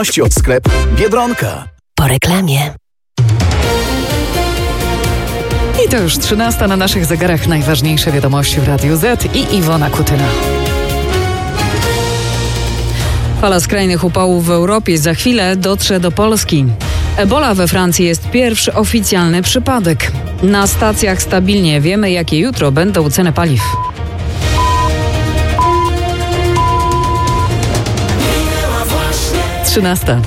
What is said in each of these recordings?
Od sklepu Biedronka. Po reklamie. I to już 13 na naszych zegarach. Najważniejsze wiadomości w Radiu Z i Iwona Kutyna. Fala skrajnych upałów w Europie za chwilę dotrze do Polski. Ebola we Francji jest pierwszy oficjalny przypadek. Na stacjach stabilnie wiemy, jakie jutro będą ceny paliw. Trzynasta.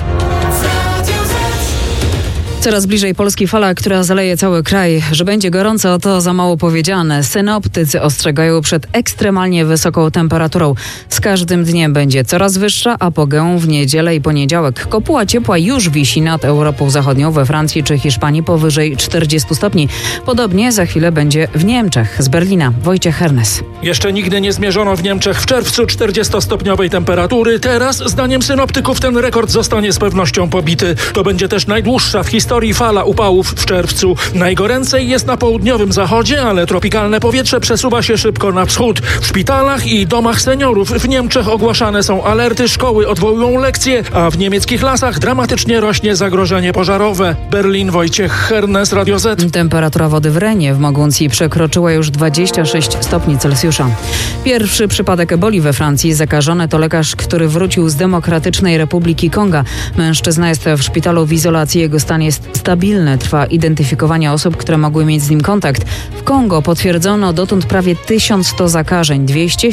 Coraz bliżej Polski fala, która zaleje cały kraj. Że będzie gorąco, to za mało powiedziane. Synoptycy ostrzegają przed ekstremalnie wysoką temperaturą. Z każdym dniem będzie coraz wyższa, apogeum w niedzielę i poniedziałek. Kopuła ciepła już wisi nad Europą Zachodnią, we Francji czy Hiszpanii powyżej 40 stopni. Podobnie za chwilę będzie w Niemczech. Z Berlina Wojciech Hernes. Jeszcze nigdy nie zmierzono w Niemczech w czerwcu 40-stopniowej temperatury. Teraz, zdaniem synoptyków, ten rekord zostanie z pewnością pobity. To będzie też najdłuższa w historii fala upałów w czerwcu. Najgoręcej jest na południowym zachodzie, ale tropikalne powietrze przesuwa się szybko na wschód. W szpitalach i domach seniorów w Niemczech ogłaszane są alerty, szkoły odwołują lekcje, a w niemieckich lasach dramatycznie rośnie zagrożenie pożarowe. Berlin, Wojciech Hernes, Radio Z. Temperatura wody w Renie w Moguncji przekroczyła już 26 stopni Celsjusza. Pierwszy przypadek eboli we Francji. Zakażony to lekarz, który wrócił z Demokratycznej Republiki Konga. Mężczyzna jest w szpitalu w izolacji, jego stan jest stabilny. Trwa identyfikowanie osób, które mogły mieć z nim kontakt. W Kongo potwierdzono dotąd prawie 1100 zakażeń.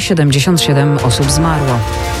277 osób zmarło.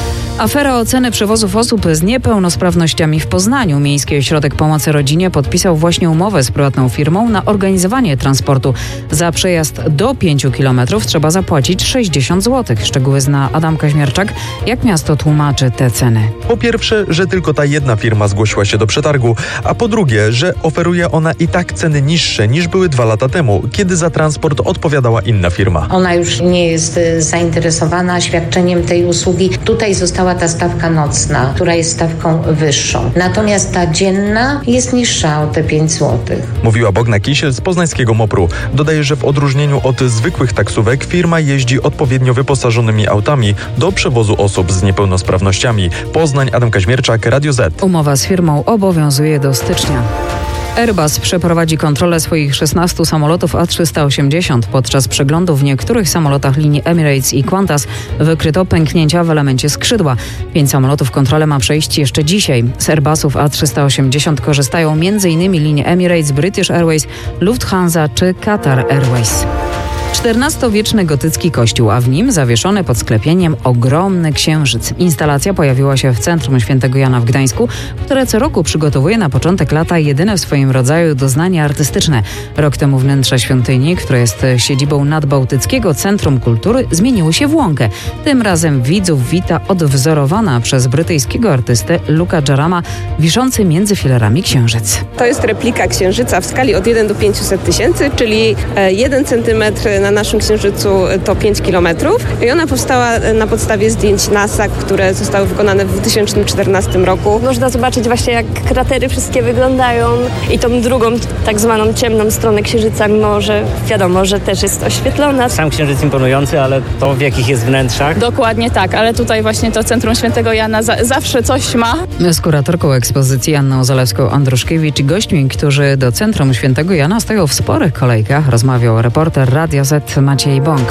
Afera oceny przewozów osób z niepełnosprawnościami w Poznaniu. Miejski Ośrodek Pomocy Rodzinie podpisał właśnie umowę z prywatną firmą na organizowanie transportu. Za przejazd do 5 km trzeba zapłacić 60 zł. Szczegóły zna Adam Kaźmierczak. Jak miasto tłumaczy te ceny? Po pierwsze, że tylko ta jedna firma zgłosiła się do przetargu, a po drugie, że oferuje ona i tak ceny niższe niż były 2 lata temu, kiedy za transport odpowiadała inna firma. Ona już nie jest zainteresowana świadczeniem tej usługi. Tutaj została ta stawka nocna, która jest stawką wyższą. Natomiast ta dzienna jest niższa o te 5 zł. Mówiła Bogna Kisiel z poznańskiego MOPR-u. Dodaje, że w odróżnieniu od zwykłych taksówek firma jeździ odpowiednio wyposażonymi autami do przewozu osób z niepełnosprawnościami. Poznań, Adam Kaźmierczak, Radio Z. Umowa z firmą obowiązuje do stycznia. Airbus przeprowadzi kontrolę swoich 16 samolotów A380. Podczas przeglądu w niektórych samolotach linii Emirates i Qantas wykryto pęknięcia w elemencie skrzydła. 5 samolotów kontrolę ma przejść jeszcze dzisiaj. Z Airbusów A380 korzystają m.in. linie Emirates, British Airways, Lufthansa czy Qatar Airways. XIV-wieczny gotycki kościół, a w nim zawieszony pod sklepieniem ogromny księżyc. Instalacja pojawiła się w Centrum Świętego Jana w Gdańsku, które co roku przygotowuje na początek lata jedyne w swoim rodzaju doznanie artystyczne. Rok temu wnętrze świątyni, które jest siedzibą Nadbałtyckiego Centrum Kultury, zmieniły się w łąkę. Tym razem widzów wita odwzorowana przez brytyjskiego artystę Luca Jarama wiszący między filarami księżyc. To jest replika księżyca w skali od 1 do 500 tysięcy, czyli 1 centymetr na naszym księżycu to 5 kilometrów. I ona powstała na podstawie zdjęć NASA, które zostały wykonane w 2014 roku. Można zobaczyć właśnie, jak kratery wszystkie wyglądają i tą drugą, tak zwaną ciemną stronę księżyca, mimo że wiadomo, że też jest oświetlona. Sam księżyc imponujący, ale to w jakich jest wnętrzach. Dokładnie tak, ale tutaj właśnie to Centrum Świętego Jana zawsze coś ma. Z kuratorką ekspozycji Anną Zalewską-Andruszkiewicz i gośćmi, którzy do Centrum Świętego Jana stoją w sporych kolejkach, rozmawiał reporter Radia Z Maciej Bąk.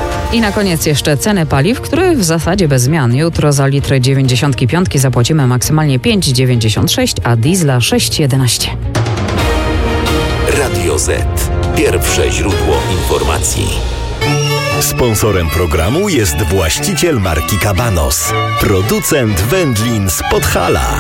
I na koniec jeszcze ceny paliw, które w zasadzie bez zmian. Jutro za litr 95 zapłacimy maksymalnie 5,96, a diesla 6,11. Radio Z. Pierwsze źródło informacji. Sponsorem programu jest właściciel marki Cabanos, producent wędlin z Podhala.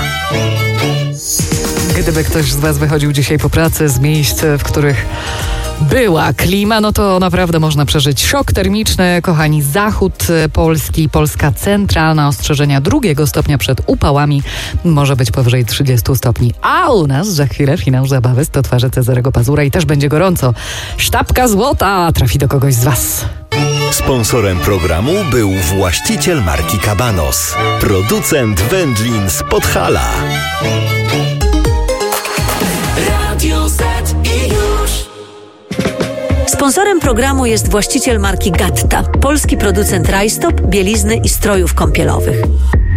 Gdyby ktoś z Was wychodził dzisiaj po pracy z miejsc, w których była klima, no to naprawdę można przeżyć szok termiczny. Kochani, zachód Polski, Polska centralna, ostrzeżenia 2 stopnia przed upałami, może być powyżej 30 stopni. A u nas za chwilę finał zabawy 100 twarzy Cezarego Pazura i też będzie gorąco. Sztabka złota trafi do kogoś z Was. Sponsorem programu był właściciel marki Cabanos, producent wędlin z Podhala. Radio Z i już. Sponsorem programu jest właściciel marki Gatta, polski producent rajstop, bielizny i strojów kąpielowych.